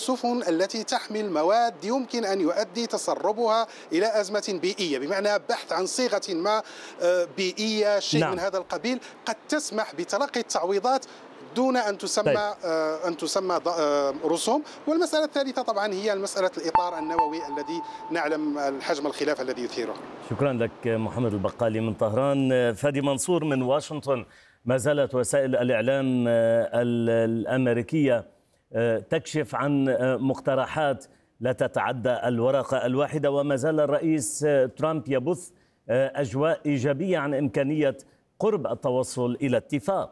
السفن التي تحمل مواد يمكن أن يؤدي تسربها إلى أزمة بيئية، بمعنى بحث عن صيغة ما بيئية، شيء من هذا القبيل قد تسمح بتلقي التعويضات دون أن تسمى رسوم. والمسألة الثالثة طبعا هي مسألة الإطار النووي الذي نعلم الحجم الخلاف الذي يثيره. شكرا لك محمد البقالي من طهران. فادي منصور من واشنطن. ما زالت وسائل الإعلام الأمريكية تكشف عن مقترحات لا تتعدى الورقة الواحدة، وما زال الرئيس ترامب يبث أجواء إيجابية عن إمكانية قرب التوصل إلى اتفاق.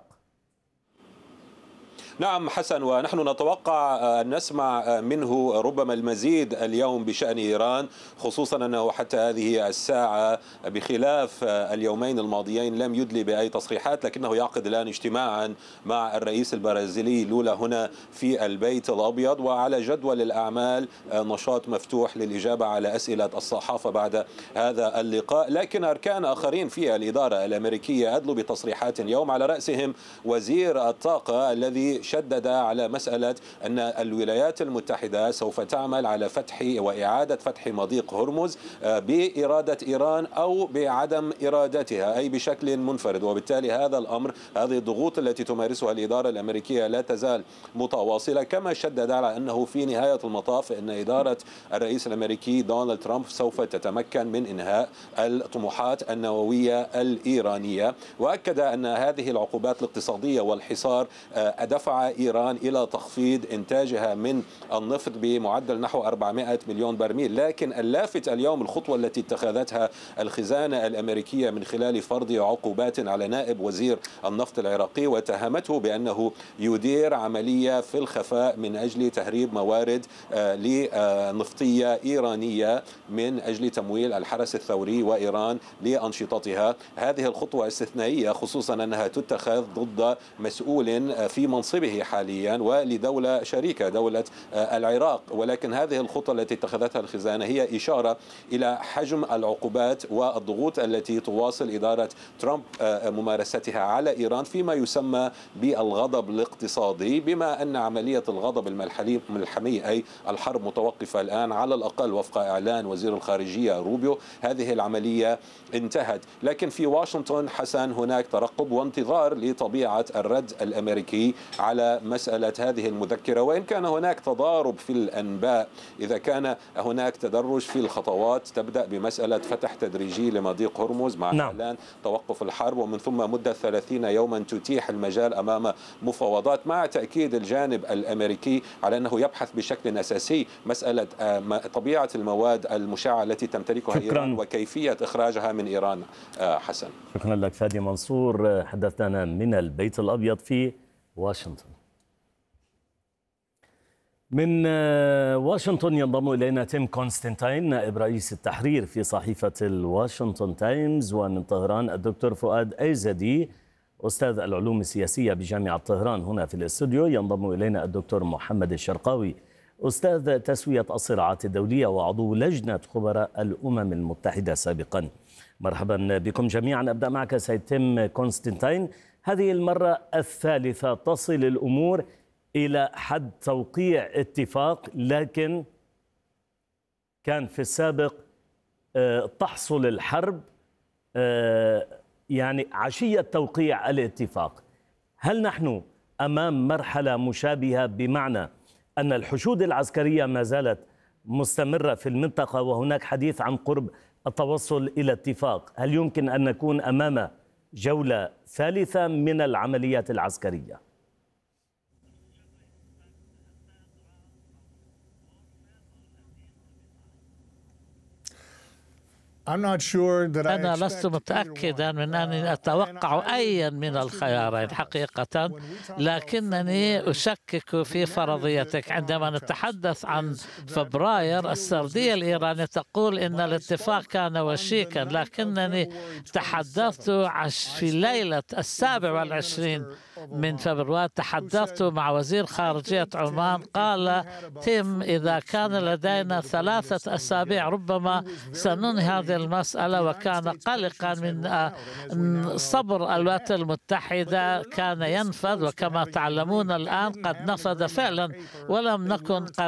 نعم حسن، ونحن نتوقع أن نسمع منه ربما المزيد اليوم بشأن إيران، خصوصا أنه حتى هذه الساعة بخلاف اليومين الماضيين لم يدلي بأي تصريحات، لكنه يعقد الآن اجتماعا مع الرئيس البرازيلي لولا هنا في البيت الأبيض، وعلى جدول الأعمال نشاط مفتوح للإجابة على أسئلة الصحافة بعد هذا اللقاء. لكن أركان آخرين في الإدارة الأمريكية أدلوا بتصريحات اليوم، على رأسهم وزير الطاقة الذي شدد على مسألة أن الولايات المتحدة سوف تعمل على فتح وإعادة فتح مضيق هرمز بإرادة إيران أو بعدم إرادتها، أي بشكل منفرد. وبالتالي هذا الأمر، هذه الضغوط التي تمارسها الإدارة الأمريكية لا تزال متواصلة. كما شدد على أنه في نهاية المطاف أن إدارة الرئيس الأمريكي دونالد ترامب سوف تتمكن من إنهاء الطموحات النووية الإيرانية، وأكد أن هذه العقوبات الاقتصادية والحصار دفع إيران إلى تخفيض إنتاجها من النفط بمعدل نحو 400 مليون برميل. لكن اللافت اليوم الخطوة التي اتخذتها الخزانة الأمريكية من خلال فرض عقوبات على نائب وزير النفط العراقي، واتهمته بأنه يدير عملية في الخفاء من أجل تهريب موارد لنفطية إيرانية من أجل تمويل الحرس الثوري وإيران لأنشطتها. هذه الخطوة استثنائية، خصوصا أنها تتخذ ضد مسؤول في منصبه حاليا ولدولة شريكة، دولة العراق. ولكن هذه الخطة التي اتخذتها الخزانة هي إشارة إلى حجم العقوبات والضغوط التي تواصل إدارة ترامب ممارستها على إيران فيما يسمى بالغضب الاقتصادي، بما أن عملية الغضب الملحمي أي الحرب متوقفة الآن على الأقل وفق إعلان وزير الخارجية روبيو. هذه العملية انتهت، لكن في واشنطن حسن هناك ترقب وانتظار لطبيعة الرد الأمريكي على مسألة هذه المذكرة، وإن كان هناك تضارب في الأنباء. إذا كان هناك تدرج في الخطوات تبدأ بمسألة فتح تدريجي لمضيق هرمز مع إعلان توقف الحرب، ومن ثم مدة 30 يوما تتيح المجال أمام مفاوضات، مع تأكيد الجانب الأمريكي على أنه يبحث بشكل أساسي مسألة طبيعة المواد المشعة التي تمتلكها إيران وكيفية إخراجها من إيران. حسن، شكرا لك فادي منصور، حدثنا من البيت الأبيض في واشنطن. من واشنطن ينضم إلينا تيم كونستانتين نائب رئيس التحرير في صحيفة الواشنطن تايمز، ومن طهران الدكتور فؤاد أيزدي أستاذ العلوم السياسية بجامعة طهران هنا في الاستوديو. ينضم إلينا الدكتور محمد الشرقاوي أستاذ تسوية الصراعات الدولية وعضو لجنة خبراء الأمم المتحدة سابقا. مرحبا بكم جميعا. أبدأ معك سيد تيم كونستانتين. هذه المرة الثالثة تصل الأمور إلى حد توقيع اتفاق، لكن كان في السابق تحصل الحرب يعني عشية توقيع الاتفاق. هل نحن أمام مرحلة مشابهة، بمعنى أن الحشود العسكرية ما زالت مستمرة في المنطقة وهناك حديث عن قرب التوصل إلى اتفاق؟ هل يمكن أن نكون أمام جولة ثالثة من العمليات العسكرية؟ أنا لست متأكدا من أنني أتوقع أيا من الخيارين حقيقة، لكنني أشكك في فرضيتك. عندما نتحدث عن فبراير، السردية الإيرانية تقول إن الاتفاق كان وشيكا، لكنني تحدثت في ليلة 27 من فبراير، تحدثت مع وزير خارجية عمان، قال تيم إذا كان لدينا 3 أسابيع ربما سننهي هذه المسألة، وكان قلقا من صبر الولايات المتحدة كان ينفذ، وكما تعلمون الآن قد نفذ فعلا، ولم نكن